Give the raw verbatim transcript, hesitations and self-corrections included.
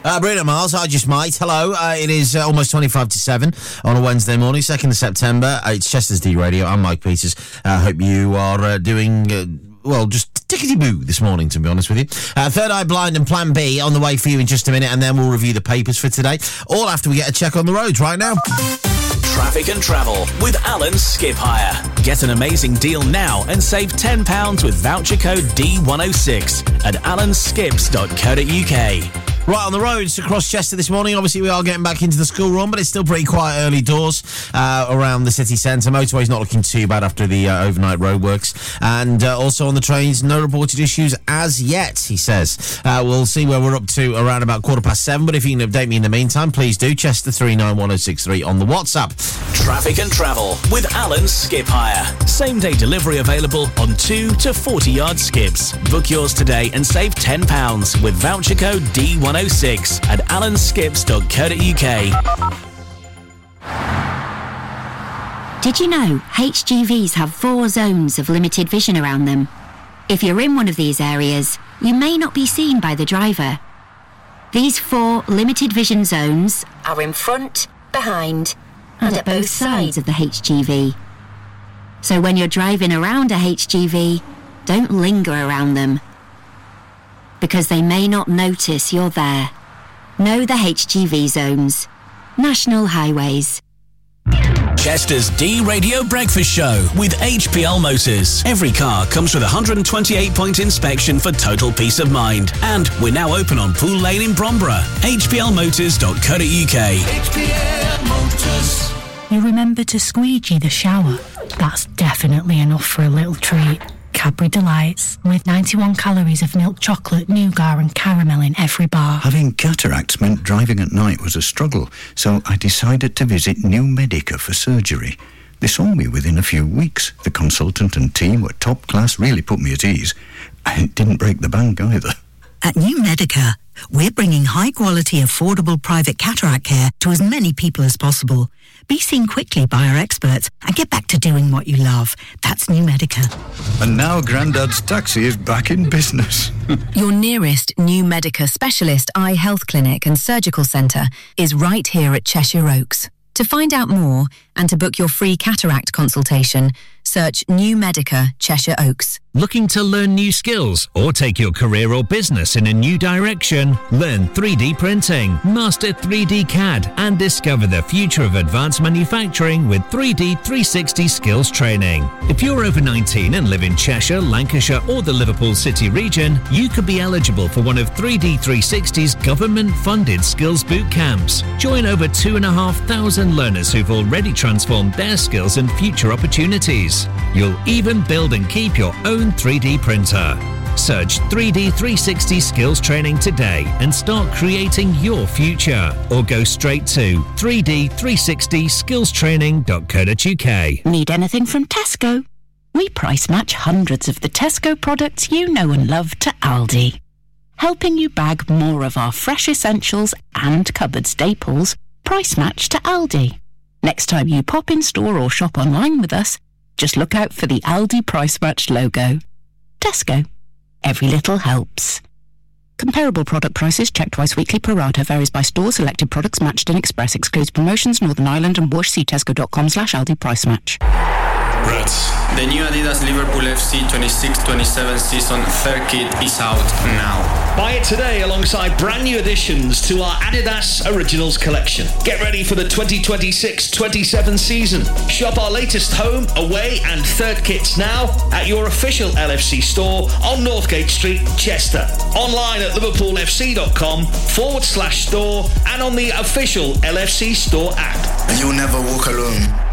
Uh, Bruno Mars, I Just Might. Hello, uh, it is uh, almost twenty-five to seven on a Wednesday morning, second of September. Uh, it's Chester's D Radio. I'm Mike Peters. I uh, hope you are uh, doing... Uh, Well, just tickety-boo this morning, to be honest with you. Uh, Third Eye Blind and Plan B on the way for you in just a minute, and then we'll review the papers for today. All after we get a check on the roads right now. Traffic and travel with Alan Skip Hire. Get an amazing deal now and save ten pounds with voucher code D one oh six at alan skips dot co dot uk. Right, on the roads across Chester this morning, obviously we are getting back into the school run, but it's still pretty quiet early doors uh, around the city centre. Motorway's not looking too bad after the uh, overnight roadworks. And uh, also on the trains, no reported issues as yet, he says. Uh, we'll see where we're up to around about quarter past seven, but if you can update me in the meantime, please do. Chester three nine one oh six three on the WhatsApp. Traffic and travel with Alan Skip Hire. Same day delivery available on two to forty yard skips. Book yours today and save ten pounds with voucher code D one oh six at alan skips dot co dot uk. Did you know H G Vs have four zones of limited vision around them? If you're in one of these areas, you may not be seen by the driver. These four limited vision zones are in front, behind, and at both sides of the H G V. So when you're driving around a H G V, don't linger around them, because they may not notice you're there. Know the H G V zones. National Highways. Chester's D Radio Breakfast Show with H P L Motors. Every car comes with a one hundred twenty-eight point inspection for total peace of mind. And we're now open on Pool Lane in Bromborough. h p l motors dot co dot uk. H P L Motors. You remember to squeegee the shower? That's definitely enough for a little treat. Cadbury Delights, with ninety-one calories of milk chocolate, nougat and caramel in every bar. Having cataracts meant driving at night was a struggle, so I decided to visit New Medica for surgery. They saw me within a few weeks. The consultant and team were top class, really put me at ease. And it didn't break the bank either. At New Medica, we're bringing high-quality, affordable private cataract care to as many people as possible. Be seen quickly by our experts and get back to doing what you love. That's New Medica. And now Grandad's taxi is back in business. Your nearest New Medica specialist eye health clinic and surgical centre is right here at Cheshire Oaks. To find out more and to book your free cataract consultation, search New Medica Cheshire Oaks. Looking to learn new skills or take your career or business in a new direction? Learn three D printing, master three D C A D and discover the future of advanced manufacturing with three D three sixty skills training. If you're over nineteen and live in Cheshire, Lancashire or the Liverpool City region, you could be eligible for one of three D three sixty's government-funded skills boot camps. Join over two and a half thousand learners who've already transformed their skills and future opportunities. You'll even build and keep your own three D printer. Search three D three sixty skills training today and start creating your future. Or go straight to three D three sixty skills training dot co dot uk. Need anything from Tesco? We price match hundreds of the Tesco products you know and love to Aldi, helping you bag more of our fresh essentials and cupboard staples price match to Aldi. Next time you pop in store or shop online with us, just look out for the Aldi Price Match logo. Tesco. Every little helps. Comparable product prices checked twice weekly pro rata. Varies by store. Selected products matched in Express. Excludes promotions. Northern Ireland and Bush. See tesco.com slash Aldi Price Match. Rats. The new Adidas Liverpool F C twenty-six twenty-seven season third kit is out now. Buy it today alongside brand new additions to our Adidas Originals collection. Get ready for the twenty twenty-six twenty-seven season. Shop our latest home, away and third kits now at your official L F C store on Northgate Street, Chester. Online at liverpoolfc.com forward slash store and on the official L F C store app. You'll never walk alone.